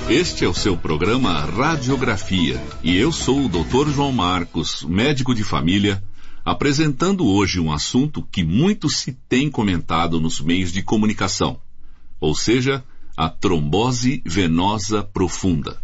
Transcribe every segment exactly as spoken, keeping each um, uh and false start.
Este é o seu programa Radiografia e eu sou o doutor João Marcos, médico de família, apresentando hoje um assunto que muito se tem comentado nos meios de comunicação, ou seja, a trombose venosa profunda.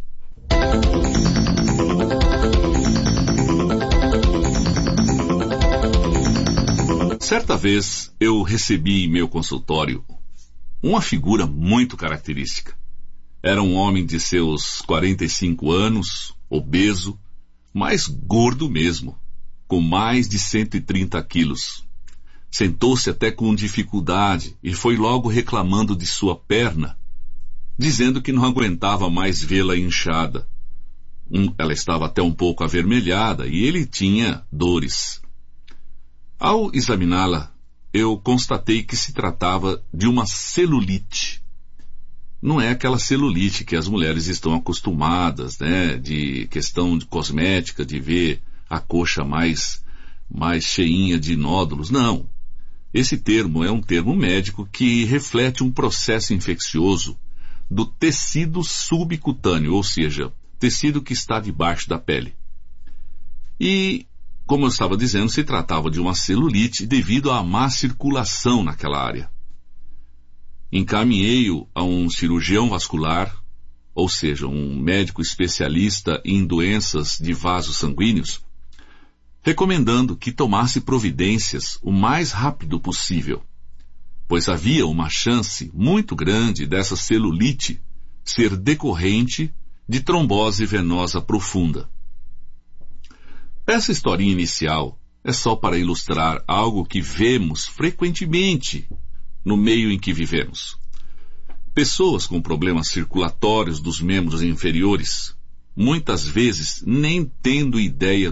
Certa vez eu recebi em meu consultório uma figura muito característica. Era um homem de seus quarenta e cinco anos, obeso, mas gordo mesmo, com mais de cento e trinta quilos. Sentou-se até com dificuldade e foi logo reclamando de sua perna, dizendo que não aguentava mais vê-la inchada. Um, ela estava até um pouco avermelhada e ele tinha dores. Ao examiná-la, eu constatei que se tratava de uma celulite. Não é aquela celulite que as mulheres estão acostumadas, né, de questão de cosmética, de ver a coxa mais, mais cheinha de nódulos. Não. Esse termo é um termo médico que reflete um processo infeccioso do tecido subcutâneo, ou seja, tecido que está debaixo da pele. E, como eu estava dizendo, se tratava de uma celulite devido à má circulação naquela área. Encaminhei-o a um cirurgião vascular, ou seja, um médico especialista em doenças de vasos sanguíneos, recomendando que tomasse providências o mais rápido possível, pois havia uma chance muito grande dessa celulite ser decorrente de trombose venosa profunda. Essa historinha inicial é só para ilustrar algo que vemos frequentemente no meio em que vivemos. Pessoas com problemas circulatórios dos membros inferiores, muitas vezes nem tendo ideia